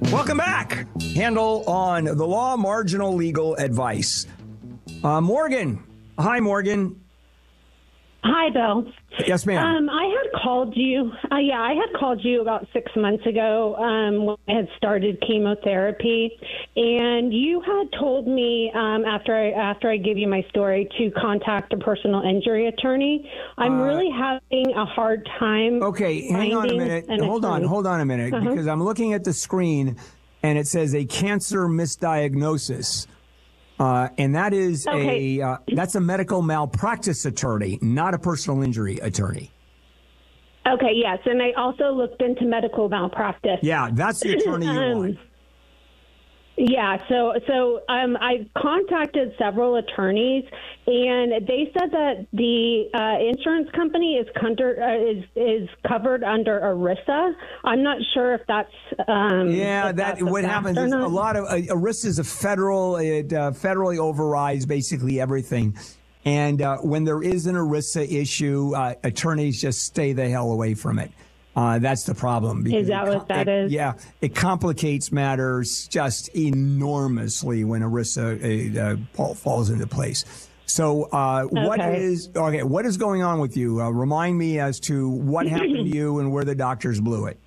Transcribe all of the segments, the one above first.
Welcome back. Handle on the law, marginal legal advice. Morgan. Hi, Morgan. Hi, Bill. Yes, ma'am. I had called you. I had called you about 6 months ago when I had started chemotherapy, and you had told me after I gave you my story to contact a personal injury attorney. I'm really having a hard time. Okay, hang on a minute. Hold on a minute, because I'm looking at the screen, and it says a cancer misdiagnosis. And that is that's a medical malpractice attorney, not a personal injury attorney. Okay, yes. And I also looked into medical malpractice. Yeah, that's the attorney you want. Yeah, so I've contacted several attorneys, and they said that the insurance company is covered under ERISA. I'm not sure if that's what happens is a lot of ERISA is federally overrides basically everything. And when there is an ERISA issue, attorneys just stay the hell away from it. That's the problem. Is that what that is? Yeah, it complicates matters just enormously when ERISA falls into place. So what is going on with you? Remind me as to what happened to you and where the doctors blew it.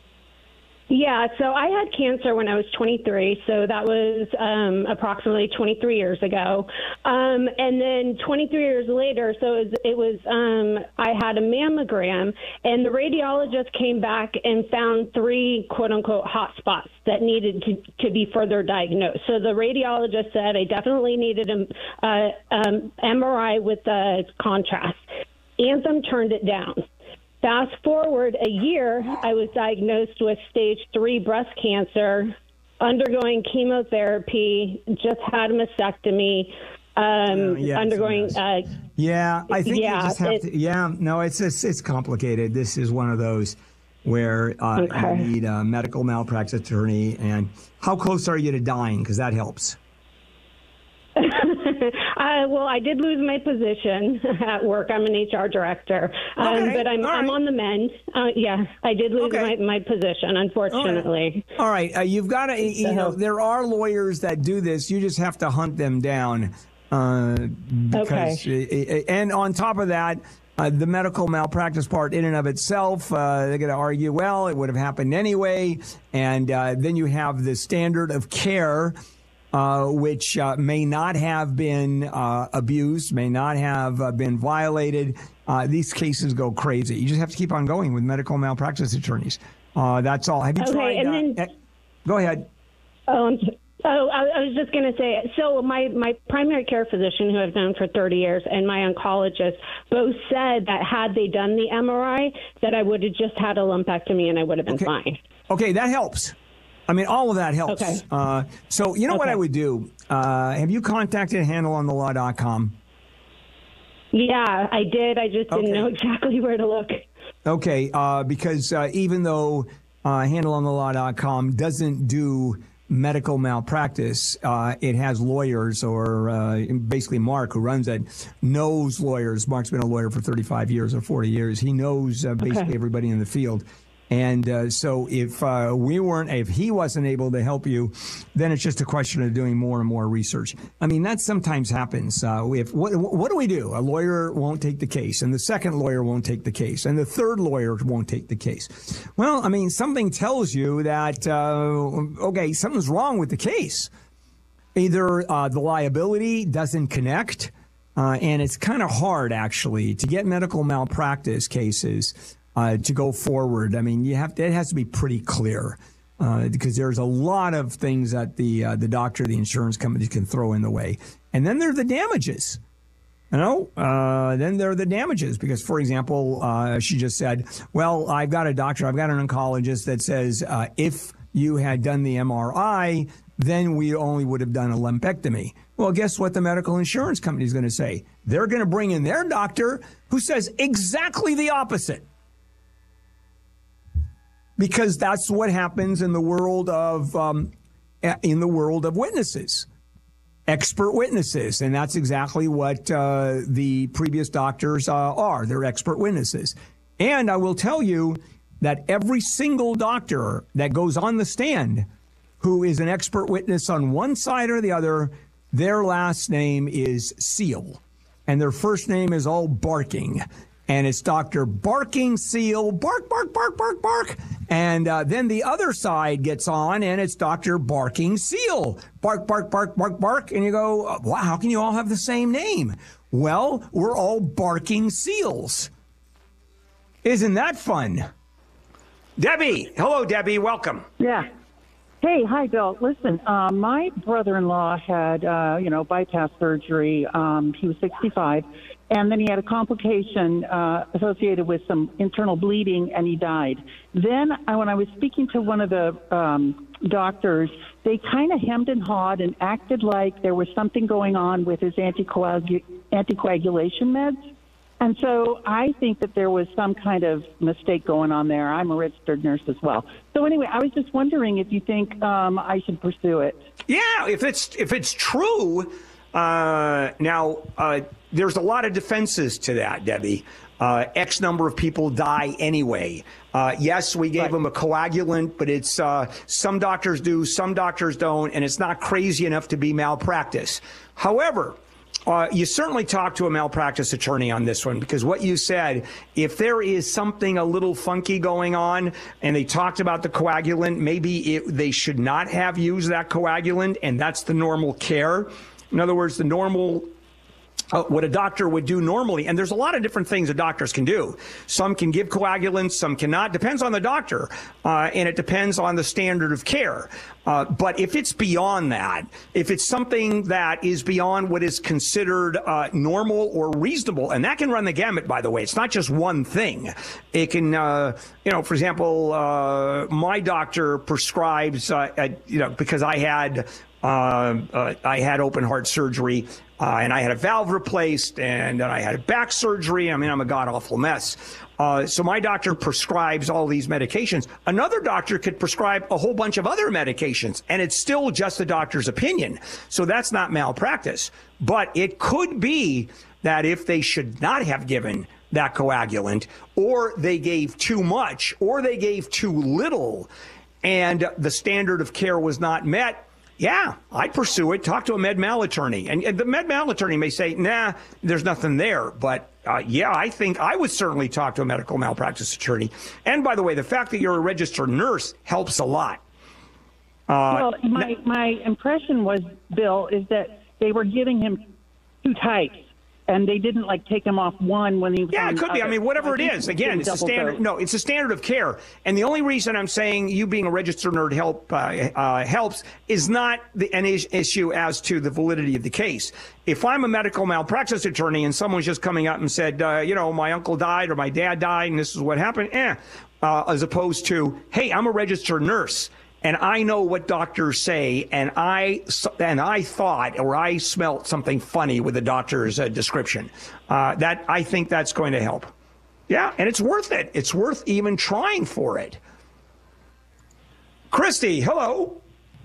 Yeah, so I had cancer when I was 23, so that was approximately 23 years ago. And then 23 years later, so it was I had a mammogram, and the radiologist came back and found 3 quote-unquote hot spots that needed to be further diagnosed. So the radiologist said I definitely needed an MRI with contrast. Anthem turned it down. Fast forward a year, I was diagnosed with stage 3 breast cancer, undergoing chemotherapy, just had a mastectomy, undergoing. I think you just have to. No, it's complicated. This is one of those where you need a medical malpractice attorney. And how close are you to dying? Because that helps. Well, I did lose my position at work. I'm an HR director, but I'm on the mend. I did lose my position, unfortunately. All right. You've got to, there are lawyers that do this. You just have to hunt them down. And on top of that, the medical malpractice part in and of itself, they're going to argue, well, it would have happened anyway. And then you have the standard of care, which may not have been abused, may not have been violated. These cases go crazy. You just have to keep on going with medical malpractice attorneys. That's all. Have you tried? Go ahead. I was just going to say, so my primary care physician, who I've known for 30 years, and my oncologist both said that had they done the MRI, that I would have just had a lumpectomy and I would have been fine. Okay, that helps. I mean, all of that helps. Okay. So you know what I would do? Have you contacted handleonthelaw.com? Yeah, I did. I just didn't know exactly where to look. Okay, because even though handleonthelaw.com doesn't do medical malpractice, it has lawyers, or basically Mark, who runs it, knows lawyers. Mark's been a lawyer for 35 years or 40 years. He knows basically everybody in the field. And so if he wasn't able to help you, then it's just a question of doing more and more research. I mean, that sometimes happens. What do we do? A lawyer won't take the case, and the second lawyer won't take the case, and the third lawyer won't take the case. Well, I mean, something tells you that, something's wrong with the case. Either the liability doesn't connect, and it's kind of hard, actually, to get medical malpractice cases to go forward. I mean, it has to be pretty clear because there's a lot of things that the doctor, the insurance companies can throw in the way. And then there are the damages. Then there are the damages because, for example, she just said, well, I've got an oncologist that says if you had done the MRI, then we only would have done a lumpectomy. Well, guess what the medical insurance company is going to say? They're going to bring in their doctor who says exactly the opposite. Because that's what happens in the world of witnesses, expert witnesses, and that's exactly what the previous doctors are. They're expert witnesses, and I will tell you that every single doctor that goes on the stand who is an expert witness on one side or the other. Their last name is Seal, and their first name is all barking. And it's Dr. Barking Seal, bark, bark, bark, bark, bark. And then the other side gets on, and it's Dr. Barking Seal, bark, bark, bark, bark, bark. And you go, wow, how can you all have the same name? Well, we're all barking seals. Isn't that fun? Debbie. Hello, Debbie. Welcome. Yeah. Hey, hi, Bill. Listen, my brother-in-law had, bypass surgery. He was 65, and then he had a complication associated with some internal bleeding, and he died. Then when I was speaking to one of the doctors, they kind of hemmed and hawed and acted like there was something going on with his anticoagulation meds. And so I think that there was some kind of mistake going on there. I'm a registered nurse as well. So anyway, I was just wondering if you think I should pursue it. Yeah, if it's true. Now, there's a lot of defenses to that, Debbie. X number of people die anyway. Yes, we gave them a coagulant, but it's some doctors do, some doctors don't, and it's not crazy enough to be malpractice. However, you certainly talk to a malpractice attorney on this one, because what you said, if there is something a little funky going on and they talked about the coagulant, maybe they should not have used that coagulant, and that's the normal care. In other words, the normal what a doctor would do normally. And there's a lot of different things that doctors can do. Some can give coagulants, some cannot. Depends on the doctor, and it depends on the standard of care. But if it's beyond that, if it's something that is beyond what is considered normal or reasonable, and that can run the gamut, by the way. It's not just one thing. It can, for example, my doctor prescribes, because I had open heart surgery, and I had a valve replaced, and then I had a back surgery. I mean, I'm a god-awful mess. So my doctor prescribes all these medications. Another doctor could prescribe a whole bunch of other medications, and it's still just the doctor's opinion. So that's not malpractice. But it could be that if they should not have given that coagulant, or they gave too much, or they gave too little, and the standard of care was not met, yeah, I'd pursue it. Talk to a med mal attorney. And the med mal attorney may say, nah, there's nothing there. But I think I would certainly talk to a medical malpractice attorney. And by the way, the fact that you're a registered nurse helps a lot. Well, my impression was, Bill, is that they were giving him two types, and they didn't take him off one when he was. Yeah, it could be. I mean, whatever it is. Again, it's a standard. No, it's a standard of care. And the only reason I'm saying you being a registered nurse helps is not an issue as to the validity of the case. If I'm a medical malpractice attorney and someone's just coming up and said, my uncle died or my dad died and this is what happened, as opposed to, hey, I'm a registered nurse, and I know what doctors say, and I thought, or I smelt something funny with the doctor's description. That I think that's going to help. Yeah, and it's worth it. It's worth even trying for it. Christy, hello.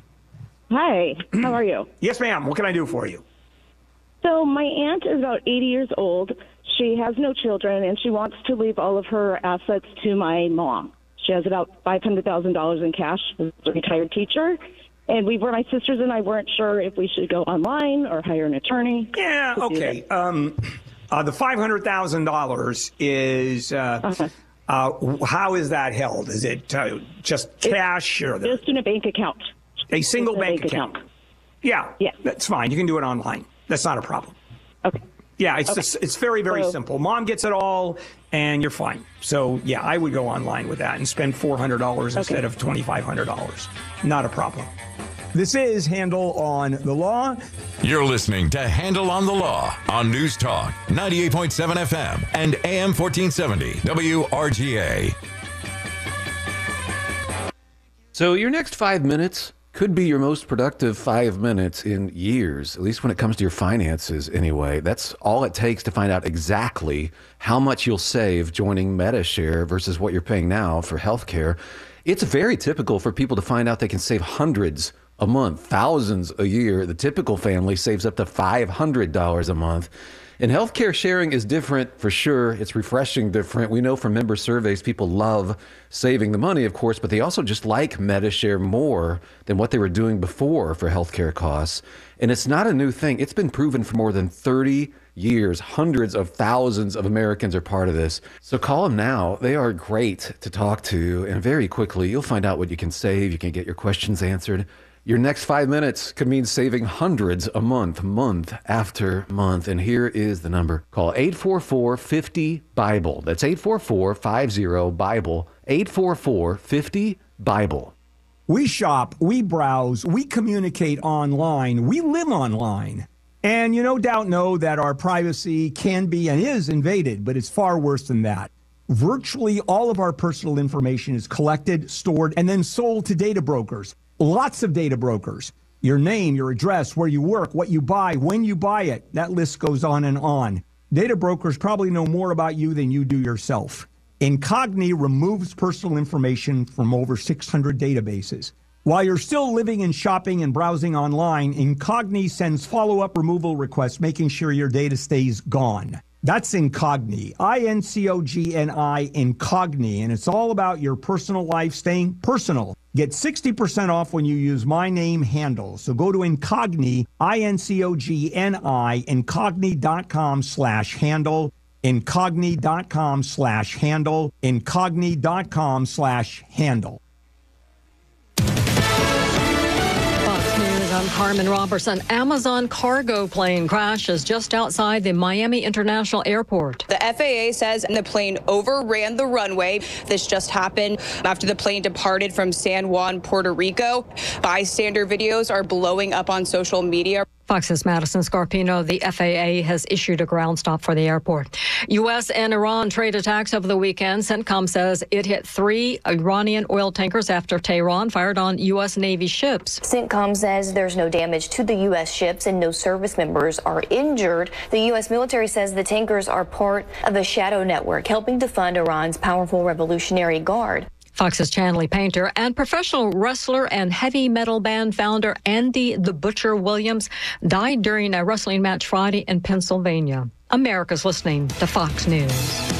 Hi, how are you? Yes, ma'am. What can I do for you? So my aunt is about 80 years old. She has no children, and she wants to leave all of her assets to my mom. She has about $500,000 in cash as a retired teacher. And my sisters and I weren't sure if we should go online or hire an attorney. Yeah, okay. The $500,000 is, how is that held? Is it just cash? Or just in a bank account. A single bank account? Yeah, that's fine. You can do it online. That's not a problem. Okay. Yeah, it's very, very simple. Mom gets it all, and you're fine. So, yeah, I would go online with that and spend $400 instead of $2,500. Not a problem. This is Handel on the Law. You're listening to Handel on the Law on News Talk 98.7 FM and AM 1470 WRGA. So your next 5 minutes could be your most productive 5 minutes in years, at least when it comes to your finances anyway. That's all it takes to find out exactly how much you'll save joining MediShare versus what you're paying now for healthcare. It's very typical for people to find out they can save hundreds a month, thousands a year. The typical family saves up to $500 a month. And healthcare sharing is different for sure. It's refreshing different. We know from member surveys, people love saving the money, of course, but they also just like Medi-Share more than what they were doing before for healthcare costs. And it's not a new thing. It's been proven for more than 30 years. Hundreds of thousands of Americans are part of this. So call them now. They are great to talk to. And very quickly, you'll find out what you can save. You can get your questions answered. Your next 5 minutes could mean saving hundreds a month, month after month. And here is the number. Call 844-50-BIBLE. That's 844-50-BIBLE. 844-50-BIBLE. We shop, we browse, we communicate online, we live online. And you no doubt know that our privacy can be and is invaded, but it's far worse than that. Virtually all of our personal information is collected, stored, and then sold to data brokers. Lots of data brokers. Your name, your address, where you work, what you buy, when you buy it. That list goes on and on. Data brokers probably know more about you than you do yourself. Incogni removes personal information from over 600 databases. While you're still living and shopping and browsing online, Incogni sends follow-up removal requests, making sure your data stays gone. That's Incogni, I-N-C-O-G-N-I, Incogni, and it's all about your personal life staying personal. Get 60% off when you use my name handle. So go to Incogni, I-N-C-O-G-N-I, Incogni.com/handle, Incogni.com/handle, Incogni.com/handle. I'm Carmen Robertson. Amazon cargo plane crashes just outside the Miami International Airport. The FAA says the plane overran the runway. This just happened after the plane departed from San Juan, Puerto Rico. Bystander videos are blowing up on social media. Fox's Madison Scarpino. The FAA has issued a ground stop for the airport. U.S. and Iran trade attacks over the weekend. CENTCOM says it hit 3 Iranian oil tankers after Tehran fired on U.S. Navy ships. CENTCOM says there's no damage to the U.S. ships and no service members are injured. The U.S. military says the tankers are part of a shadow network helping to fund Iran's powerful Revolutionary Guard. Fox's Chanley Painter and professional wrestler and heavy metal band founder Andy the Butcher Williams died during a wrestling match Friday in Pennsylvania. America's listening to Fox News.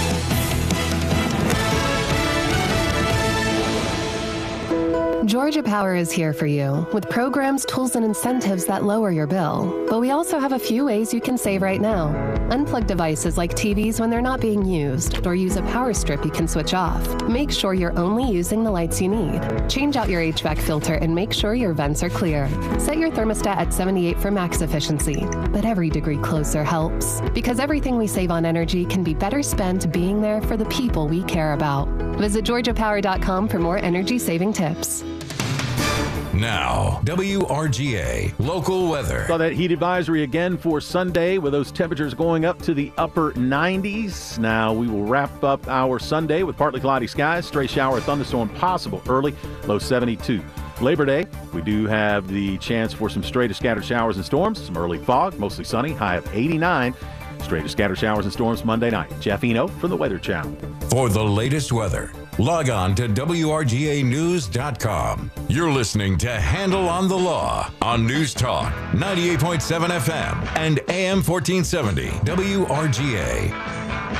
Georgia Power is here for you with programs, tools, and incentives that lower your bill. But we also have a few ways you can save right now. Unplug devices like TVs when they're not being used, or use a power strip you can switch off. Make sure you're only using the lights you need. Change out your HVAC filter and make sure your vents are clear. Set your thermostat at 78 for max efficiency. But every degree closer helps, because everything we save on energy can be better spent being there for the people we care about. Visit GeorgiaPower.com for more energy-saving tips. Now, WRGA local weather. Saw that heat advisory again for Sunday with those temperatures going up to the upper 90s. Now we will wrap up our Sunday with partly cloudy skies, stray shower or thunderstorm possible early, low 72. Labor Day, we do have the chance for some stray to scattered showers and storms, some early fog, mostly sunny, high of 89. Stray to scattered showers and storms Monday night. Jeff Eno from the Weather Channel. For the latest weather, log on to WRGAnews.com. You're listening to Handle on the Law on News Talk 98.7 FM and AM 1470 WRGA.